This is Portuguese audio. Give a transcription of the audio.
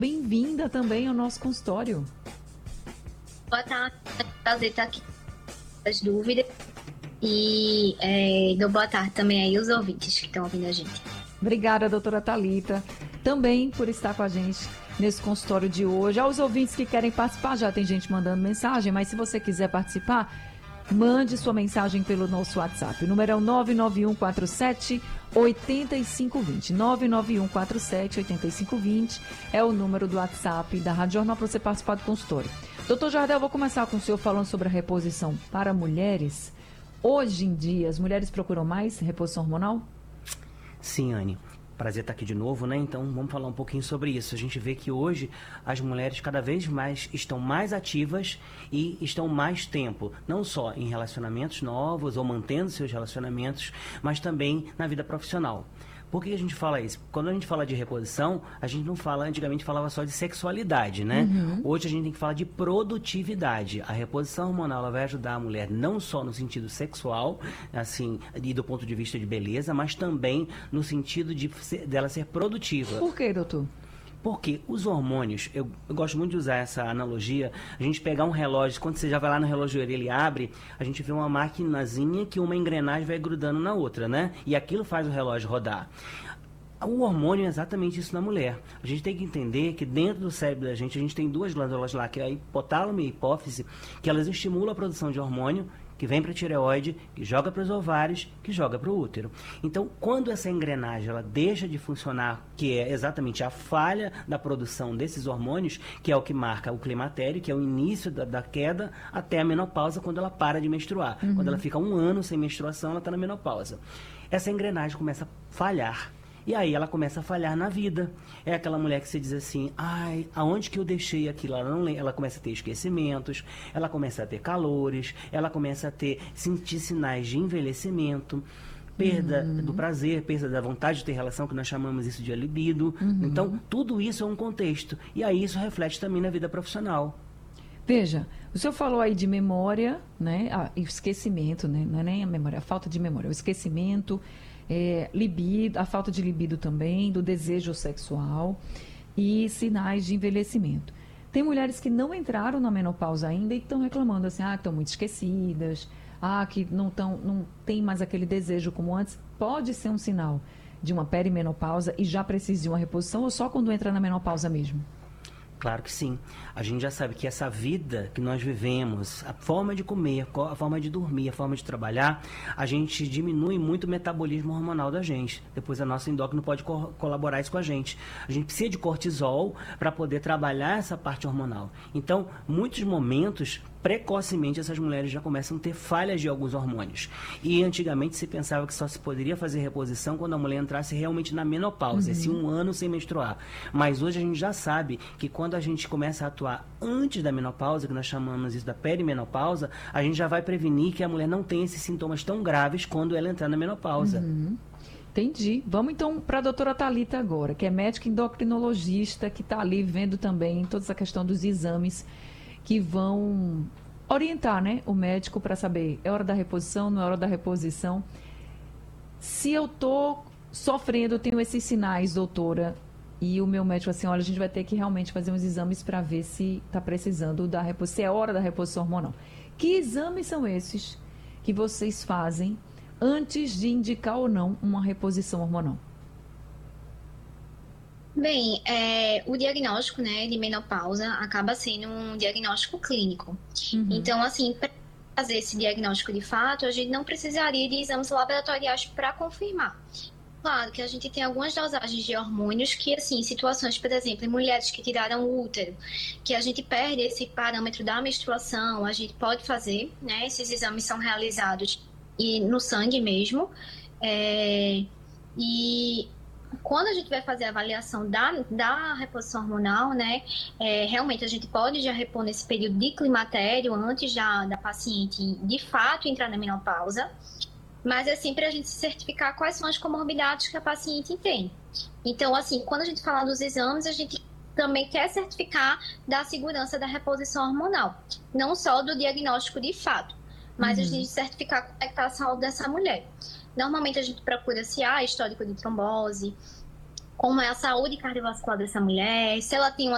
Bem-vinda também ao nosso consultório. Boa tarde, prazer estar aqui com as dúvidas e dou boa tarde também aí aos ouvintes que estão ouvindo a gente. Obrigada, doutora Thalita, também por estar com a gente nesse consultório de hoje. Aos ouvintes que querem participar, já tem gente mandando mensagem, mas se você quiser participar, mande sua mensagem pelo nosso WhatsApp. O número é o 99147-8520. 99147-8520 é o número do WhatsApp da Rádio Jornal para você participar do consultório. Doutor Jardel, vou começar com o senhor falando sobre a reposição para mulheres. Hoje em dia, as mulheres procuram mais reposição hormonal? Sim, Anne. Prazer estar aqui de novo, né? Então vamos falar um pouquinho sobre isso. A gente vê que hoje as mulheres cada vez mais estão mais ativas e estão mais tempo, não só em relacionamentos novos ou mantendo seus relacionamentos, mas também na vida profissional. Por que a gente fala isso? Quando a gente fala de reposição, a gente não fala, antigamente falava só de sexualidade, né? Hoje a gente tem que falar de produtividade. A reposição hormonal ela vai ajudar a mulher não só no sentido sexual, assim, e do ponto de vista de beleza, mas também no sentido dela ser produtiva. Por quê, doutor? Porque os hormônios, eu gosto muito de usar essa analogia, a gente pegar um relógio, quando você já vai lá no relojoeiro e ele abre, a gente vê uma maquinazinha que uma engrenagem vai grudando na outra, né? E aquilo faz o relógio rodar. O hormônio é exatamente isso na mulher. A gente tem que entender que dentro do cérebro da gente, a gente tem duas glândulas lá, que é a hipotálamo e a hipófise, que elas estimulam a produção de hormônio, que vem para a tireoide, que joga para os ovários, que joga para o útero. Então, quando essa engrenagem ela deixa de funcionar, que é exatamente a falha da produção desses hormônios, que é o que marca o climatério, que é o início da queda, até a menopausa, quando ela para de menstruar. Quando ela fica 1 ano sem menstruação, ela está na menopausa. Essa engrenagem começa a falhar. E aí ela começa a falhar na vida. É aquela mulher que você diz assim, ai, aonde que eu deixei aquilo? Ela começa a ter esquecimentos, ela começa a ter calores, ela começa a sentir sinais de envelhecimento, perda do prazer, perda da vontade de ter relação, que nós chamamos isso de libido. Então, tudo isso é um contexto. E aí isso reflete também na vida profissional. Veja, o senhor falou aí de memória, né? E esquecimento, né? Não é nem a memória, a falta de memória, o esquecimento, libido, a falta de libido também, do desejo sexual e sinais de envelhecimento. Tem mulheres que não entraram na menopausa ainda e estão reclamando assim, que estão muito esquecidas, que não tem mais aquele desejo como antes. Pode ser um sinal de uma perimenopausa e já precisa de uma reposição ou só quando entra na menopausa mesmo? Claro que sim. A gente já sabe que essa vida que nós vivemos, a forma de comer, a forma de dormir, a forma de trabalhar, a gente diminui muito o metabolismo hormonal da gente. Depois a nossa endócrino pode colaborar isso com a gente. A gente precisa de cortisol para poder trabalhar essa parte hormonal. Então, muitos momentos, precocemente, essas mulheres já começam a ter falhas de alguns hormônios. E antigamente se pensava que só se poderia fazer reposição quando a mulher entrasse realmente na menopausa, esse 1 ano sem menstruar. Mas hoje a gente já sabe que quando a gente começa a atuar antes da menopausa, que nós chamamos isso da perimenopausa, a gente já vai prevenir que a mulher não tenha esses sintomas tão graves quando ela entrar na menopausa. Entendi. Vamos então para a doutora Thalita agora, que é médica endocrinologista, que está ali vendo também toda essa questão dos exames que vão orientar, né, o médico para saber é hora da reposição, não é hora da reposição. Se eu estou sofrendo, eu tenho esses sinais, doutora, e o meu médico assim, olha, a gente vai ter que realmente fazer uns exames para ver se está precisando da reposição, se é hora da reposição hormonal. Que exames são esses que vocês fazem antes de indicar ou não uma reposição hormonal? Bem, o diagnóstico, né, de menopausa acaba sendo um diagnóstico clínico. Então, assim, para fazer esse diagnóstico de fato, a gente não precisaria de exames laboratoriais para confirmar. Claro que a gente tem algumas dosagens de hormônios que, assim, situações, por exemplo, em mulheres que tiraram o útero, que a gente perde esse parâmetro da menstruação, a gente pode fazer, né? Esses exames são realizados no sangue mesmo. E quando a gente vai fazer a avaliação da reposição hormonal, né? Realmente a gente pode já repor nesse período de climatério, antes da paciente, de fato, entrar na menopausa. Mas é sempre a gente se certificar quais são as comorbidades que a paciente tem. Então, assim, quando a gente fala dos exames, a gente também quer certificar da segurança da reposição hormonal. Não só do diagnóstico de fato, mas a gente certificar como é que está a saúde dessa mulher. Normalmente a gente procura se há histórico de trombose, como é a saúde cardiovascular dessa mulher, se ela tem uma